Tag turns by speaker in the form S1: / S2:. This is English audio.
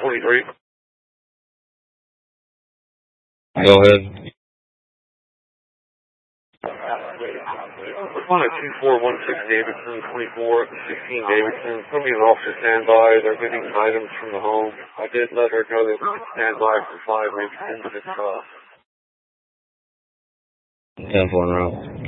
S1: 23.
S2: Go ahead.
S1: On a 2416 Davidson, 24 16 Davidson. Putting an officer standby. They're getting items from the home. I did let her go to standby for 5, maybe 10 minutes.
S2: 10-4 route.